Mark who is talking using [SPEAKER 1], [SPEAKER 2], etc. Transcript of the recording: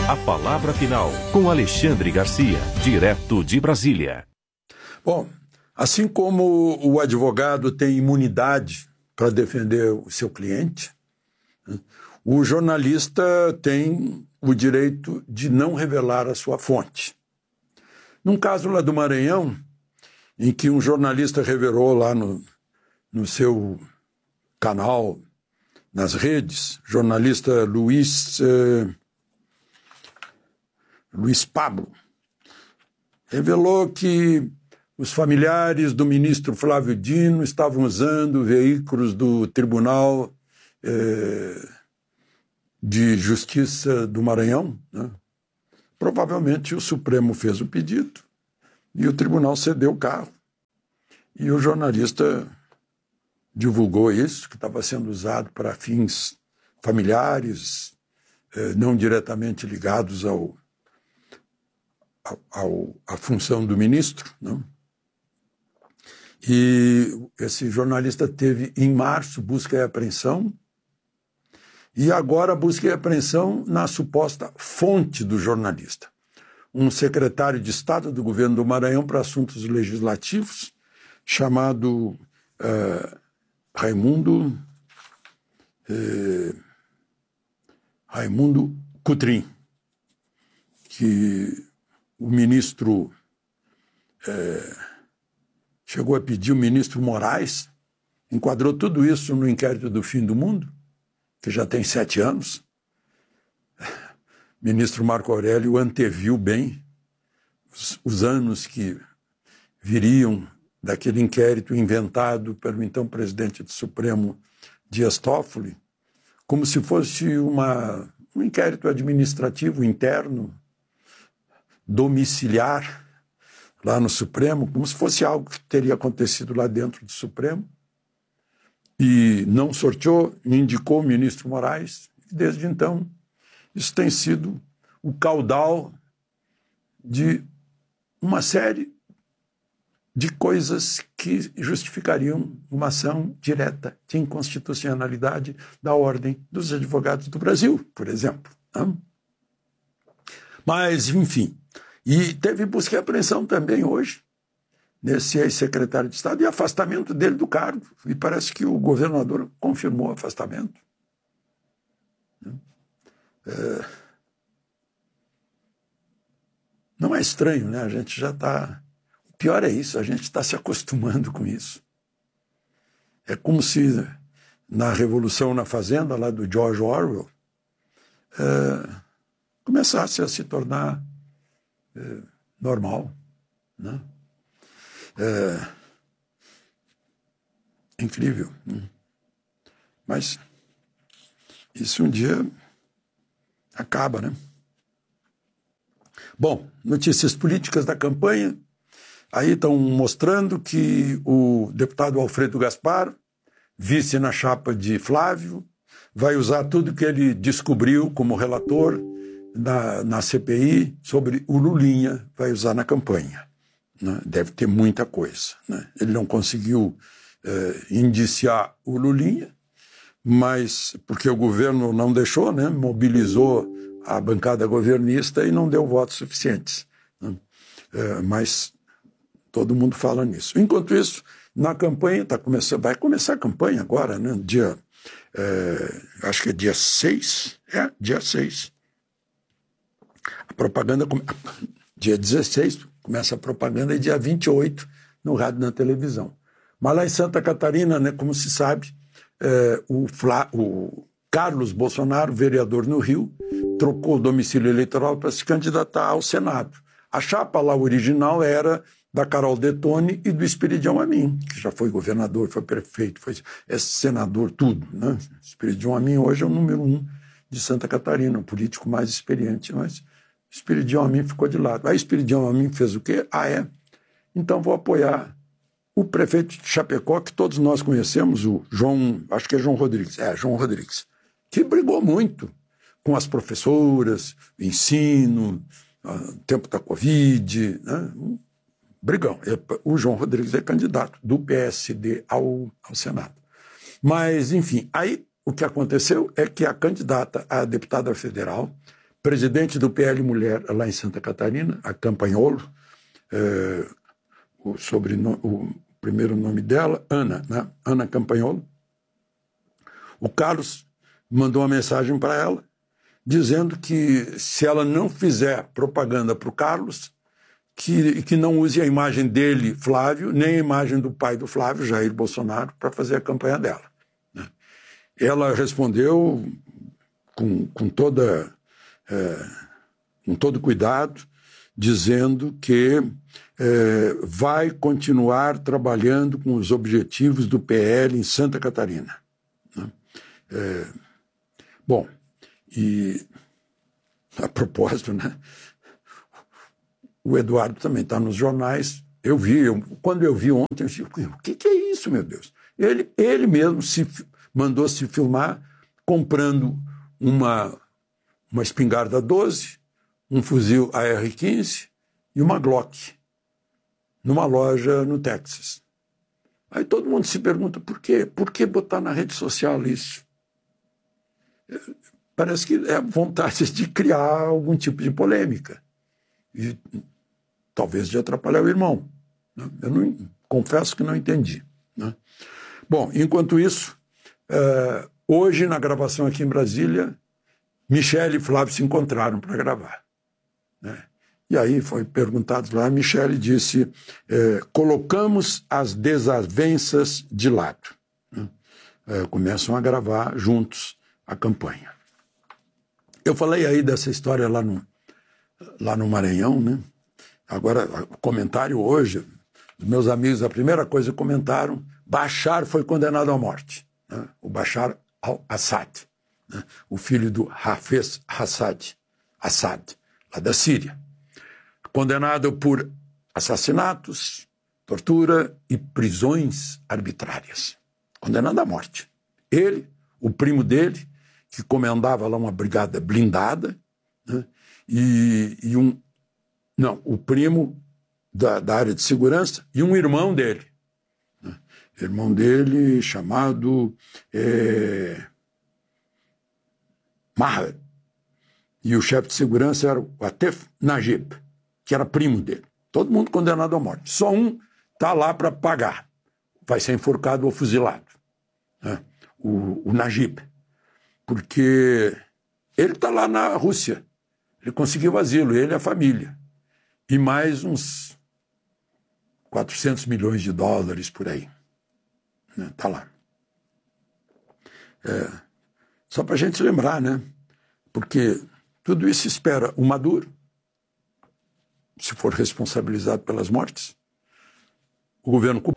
[SPEAKER 1] A palavra final com Alexandre Garcia, direto de Brasília.
[SPEAKER 2] Bom, assim como o advogado tem imunidade para defender o seu cliente, o jornalista tem o direito de não revelar a sua fonte. Num caso lá do Maranhão, em que um jornalista revelou lá no seu canal, nas redes, jornalista Luiz Pablo, revelou que os familiares do ministro Flávio Dino estavam usando veículos do Tribunal de Justiça do Maranhão, né? Provavelmente o Supremo fez o pedido e o tribunal cedeu o carro. E o jornalista divulgou isso, que estava sendo usado para fins familiares, não diretamente ligados à função do ministro, não? E esse jornalista teve, em março, busca e apreensão, e agora busca e apreensão na suposta fonte do jornalista. Um secretário de Estado do governo do Maranhão para assuntos legislativos, chamado Raimundo Cotrim, que o ministro chegou a pedir, o ministro Moraes enquadrou tudo isso no inquérito do Fim do Mundo, que já tem 7 anos. O ministro Marco Aurélio anteviu bem os anos que viriam daquele inquérito inventado pelo então presidente do Supremo, Dias Toffoli, como se fosse um inquérito administrativo interno, domiciliar, lá no Supremo, como se fosse algo que teria acontecido lá dentro do Supremo, e não sorteou, indicou o ministro Moraes, e desde então isso tem sido o caudal de uma série de coisas que justificariam uma ação direta de inconstitucionalidade da Ordem dos Advogados do Brasil, por exemplo. Não? Mas, enfim, e teve busca e apreensão também hoje, nesse ex-secretário de Estado, e afastamento dele do cargo. E parece que o governador confirmou o afastamento. Não é estranho, né? A gente já está... O pior é isso, a gente está se acostumando com isso. É como se na Revolução na Fazenda, lá do George Orwell, começasse a se tornar normal, né? Incrível. Né? Mas isso um dia acaba, né? Bom, notícias políticas da campanha. Aí estão mostrando que o deputado Alfredo Gaspar, vice na chapa de Flávio, vai usar tudo que ele descobriu como relator na CPI sobre o Lulinha, vai usar na campanha. Né? Deve ter muita coisa. Né? Ele não conseguiu indiciar o Lulinha, mas porque o governo não deixou, né? Mobilizou a bancada governista e não deu votos suficientes. Né? Mas todo mundo fala nisso. Enquanto isso, na campanha, vai começar a campanha agora, né? Acho que é dia 6. Dia 6. A propaganda, dia 16, começa a propaganda, e dia 28, no rádio e na televisão. Mas lá em Santa Catarina, né, como se sabe, o Carlos Bolsonaro, vereador no Rio, trocou o domicílio eleitoral para se candidatar ao Senado. A chapa lá original era da Carol Detone e do Espiridião Amin, que já foi governador, foi prefeito, foi senador, tudo. Né? Espiridião Amin hoje é o número 1 de Santa Catarina, o político mais experiente, mas Espiridião Amin ficou de lado. Aí Espiridião Amin fez o quê? Então vou apoiar o prefeito de Chapecó, que todos nós conhecemos, o João, acho que é João Rodrigues, João Rodrigues, que brigou muito com as professoras, ensino, tempo da Covid, né? Brigão. O João Rodrigues é candidato do PSD ao Senado. Mas, enfim, aí o que aconteceu é que a candidata a deputada federal presidente do PL Mulher lá em Santa Catarina, a Campanholo, o primeiro nome dela, Ana, né? Ana Campanholo. O Carlos mandou uma mensagem para ela, dizendo que se ela não fizer propaganda para o Carlos, que não use a imagem dele, Flávio, nem a imagem do pai do Flávio, Jair Bolsonaro, para fazer a campanha dela. Né? Ela respondeu com todo cuidado, dizendo que vai continuar trabalhando com os objetivos do PL em Santa Catarina. Né? Bom, e a propósito, né? O Eduardo também está nos jornais. Quando eu vi ontem, eu disse, o que é isso, meu Deus? Ele mesmo mandou se filmar comprando uma espingarda 12, um fuzil AR-15 e uma Glock numa loja no Texas. Aí todo mundo se pergunta por quê? Por que botar na rede social isso? Parece que é a vontade de criar algum tipo de polêmica. E talvez de atrapalhar o irmão. Né? Eu confesso que não entendi. Né? Bom, enquanto isso, hoje na gravação aqui em Brasília, Michele e Flávio se encontraram para gravar. Né? E aí foi perguntado lá, a Michele disse, colocamos as desavenças de lado. Né? Começam a gravar juntos a campanha. Eu falei aí dessa história lá no Maranhão, né? Agora, o comentário hoje, os meus amigos, a primeira coisa que comentaram, Bashar foi condenado à morte. Né? O Bashar al-Assad, né? O filho do Hafez Assad, lá da Síria. Condenado por assassinatos, tortura e prisões arbitrárias. Condenado à morte. Ele, o primo dele, que comandava lá uma brigada blindada, né? O primo da área de segurança e um irmão dele. Né? Irmão dele chamado Maher. E o chefe de segurança era o Atef Najib, que era primo dele. Todo mundo condenado à morte. Só um está lá para pagar. Vai ser enforcado ou fuzilado. Né? O Najib. Porque ele está lá na Rússia. Ele conseguiu asilo, ele e a família. E mais uns 400 milhões de dólares por aí. Está lá. Só para a gente lembrar, né? Porque tudo isso espera o Maduro, se for responsabilizado pelas mortes, o governo cubano,